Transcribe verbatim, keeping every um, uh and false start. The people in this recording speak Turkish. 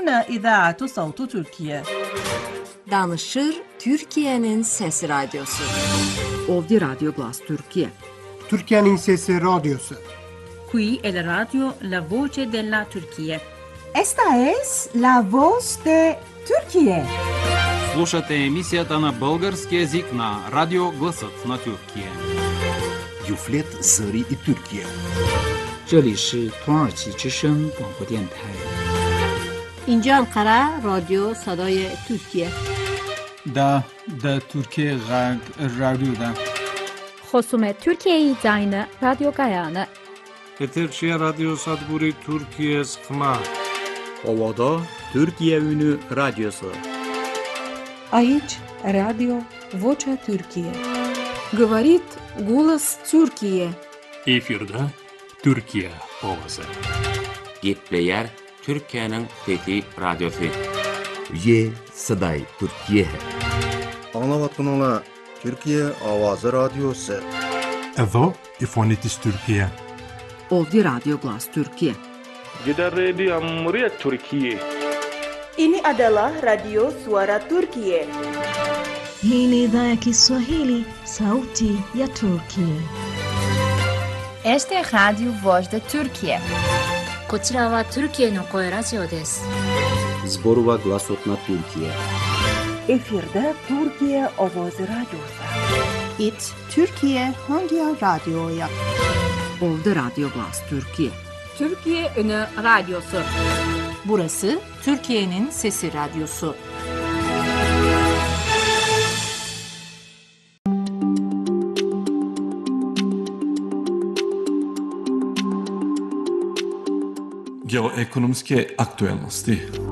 هنا إذاعة صوت تركيا. Danışır Türkiye'nin Sesi Radyosu. Ovdje Radio Glas Türkiye. Türkiye'nin Sesi Radyosu. Qui è la radio La Voce della Turchia. Esta es La Voz de Turquía. Слушате емисията на български език на Радио Гласът на Türkiye. Юфлет Зări и Türkiye. 这里是土耳其之声广播电台。 اینجا انقره رادیو صدای ترکیه. دا دا Türkiye Radyo'da. خصوم Türkiye Zayını Radyo Gayanı. Eterşehir Radyo Sadburi Türkiye Sıkma. Ovada Türkiye Ünü Radyosu. Aici Radio Vocea Türkiye. Говорит голос Türkiye. Efirde Türkiye Ovası. Gitleyer Türkiye'nin Fethi Radyosu. Ye Saday Türkiye. Anlavatkunula Türkiye Avazı Radyosu. Evo İfonitis Türkiye. Ovdje Radio Glas Türkiye. Gider Radio Amriya Türkiye. Ini adalah Radio Suara Turkiye. Hii ni idhaa ya Kiswahili, Sauti ya Turkiye. Este é Radio Voz da Turkiye. こちらはトルキエの声ラジオです。 Zborova Glasot na Türkiye. Efirde Türkiye Ovoz Radyosu. It Türkiye Hangi Radyo'ya? Ovdje Radio Glas Türkiye. Türkiye Ünü Radyosu. Burası Türkiye'nin Sesi Radyosu. Geoekonomske aktualnosti.